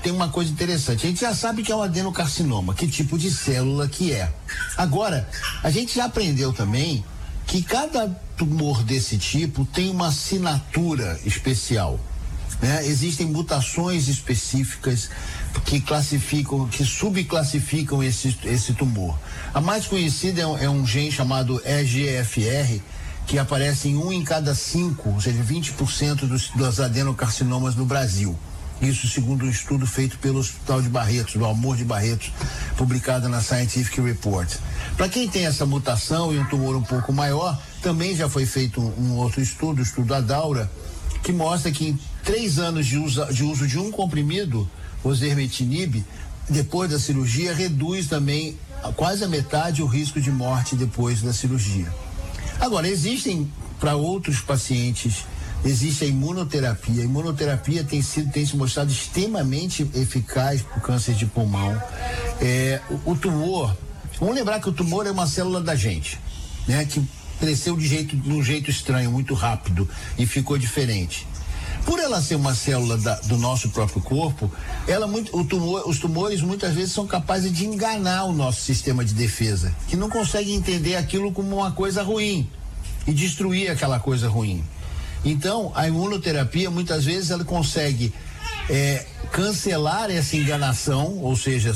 tem uma coisa interessante. A gente já sabe que é um adenocarcinoma, que tipo de célula que é. Agora, a gente já aprendeu também que cada tumor desse tipo tem uma assinatura especial, né? Existem mutações específicas que classificam, que subclassificam esse tumor. A mais conhecida é um gene chamado EGFR, que aparece em 1 em cada 5, ou seja, 20% dos adenocarcinomas no Brasil. Isso segundo um estudo feito pelo Hospital de Barretos, do Amor de Barretos, publicado na Scientific Report. Para quem tem essa mutação e um tumor um pouco maior, também já foi feito um outro estudo, o estudo Adaura, que mostra que em 3 anos de uso de um comprimido, o Zermetinib, depois da cirurgia, reduz também quase a metade o risco de morte depois da cirurgia. Agora, existem, para outros pacientes, existe a imunoterapia. A imunoterapia tem se mostrado extremamente eficaz para o câncer de pulmão. O tumor, vamos lembrar que o tumor é uma célula da gente, né? Que cresceu de um jeito estranho, muito rápido, e ficou diferente. Por ela ser uma célula do nosso próprio corpo, os tumores muitas vezes são capazes de enganar o nosso sistema de defesa, que não consegue entender aquilo como uma coisa ruim e destruir aquela coisa ruim. Então, a imunoterapia, muitas vezes, ela consegue cancelar essa enganação, ou seja,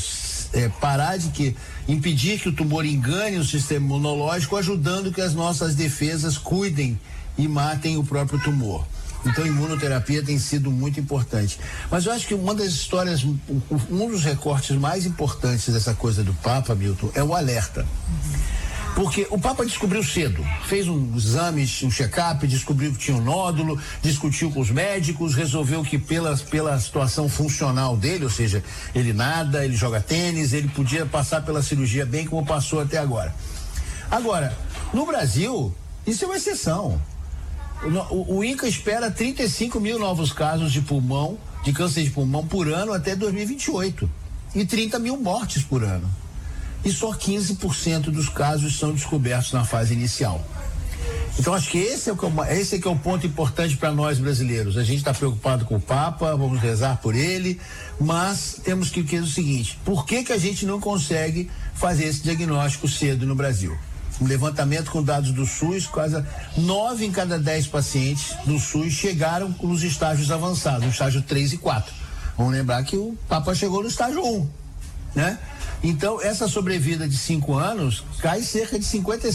impedir que o tumor engane o sistema imunológico, ajudando que as nossas defesas cuidem e matem o próprio tumor. Então, a imunoterapia tem sido muito importante. Mas eu acho que uma das histórias, um dos recortes mais importantes dessa coisa do Papa, Milton, é o alerta. Porque o Papa descobriu cedo, fez um exame, um check-up, descobriu que tinha um nódulo, discutiu com os médicos, resolveu que pela situação funcional dele, ou seja, ele nada, ele joga tênis, ele podia passar pela cirurgia bem como passou até agora. Agora, no Brasil, isso é uma exceção. O INCA espera 35 mil novos casos de câncer de pulmão por ano até 2028 e 30 mil mortes por ano. E só 15% dos casos são descobertos na fase inicial. Então acho que esse é o ponto importante para nós brasileiros. A gente está preocupado com o Papa, vamos rezar por ele, mas temos que ver o seguinte: por que a gente não consegue fazer esse diagnóstico cedo no Brasil? Um levantamento com dados do SUS, quase 9 em cada 10 pacientes do SUS chegaram nos estágios avançados, no estágio 3 e 4. Vamos lembrar que o Papa chegou no estágio 1, né? Então, essa sobrevida de 5 anos cai cerca de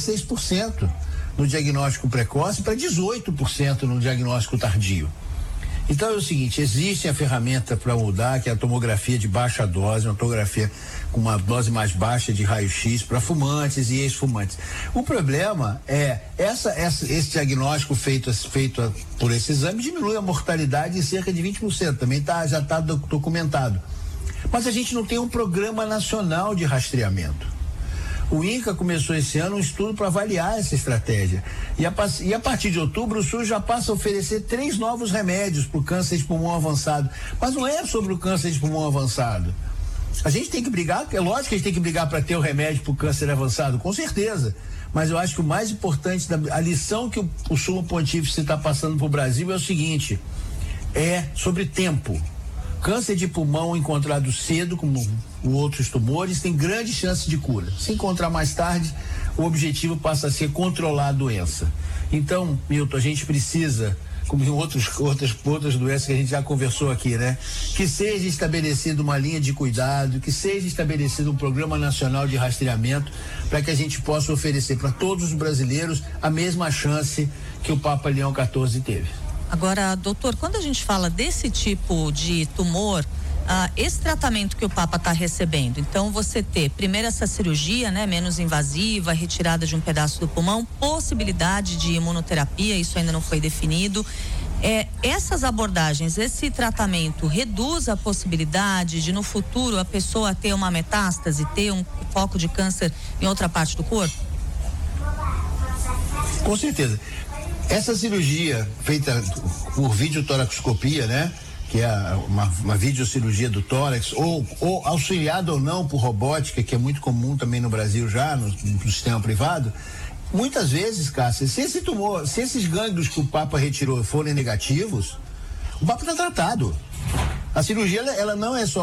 56% no diagnóstico precoce para 18% no diagnóstico tardio. Então é o seguinte, existe a ferramenta para mudar, que é a tomografia de baixa dose, uma tomografia com uma dose mais baixa de raio-x para fumantes e ex-fumantes. O problema é esse diagnóstico feito por esse exame diminui a mortalidade em cerca de 20%, também já está documentado. Mas a gente não tem um programa nacional de rastreamento. O INCA começou esse ano um estudo para avaliar essa estratégia. E a partir de outubro, o SUS já passa a oferecer 3 novos remédios para o câncer de pulmão avançado. Mas não é sobre o câncer de pulmão avançado. A gente tem que brigar, é lógico que a gente tem que brigar para ter o remédio para o câncer avançado, com certeza. Mas eu acho que o mais importante, a lição que o Sumo Pontífice está passando para o Brasil é o seguinte: é sobre tempo. Câncer de pulmão encontrado cedo, como outros tumores, tem grande chance de cura. Se encontrar mais tarde, o objetivo passa a ser controlar a doença. Então, Milton, a gente precisa, como em outras doenças que a gente já conversou aqui, né? Que seja estabelecida uma linha de cuidado, que seja estabelecido um programa nacional de rastreamento, para que a gente possa oferecer para todos os brasileiros a mesma chance que o Papa Leão XIV teve. Agora, doutor, quando a gente fala desse tipo de tumor, esse tratamento que o Papa está recebendo, então você ter primeiro essa cirurgia, né, menos invasiva, retirada de um pedaço do pulmão, possibilidade de imunoterapia, isso ainda não foi definido. Essas abordagens, esse tratamento reduz a possibilidade de no futuro a pessoa ter uma metástase, ter um foco de câncer em outra parte do corpo? Com certeza. Essa cirurgia feita por videotoracoscopia, né? Que é uma videocirurgia do tórax, ou auxiliada ou não por robótica, que é muito comum também no Brasil já, no sistema privado. Muitas vezes, Cássia, se esses gânglios que o Papa retirou forem negativos, o Papa está tratado. A cirurgia, ela não é só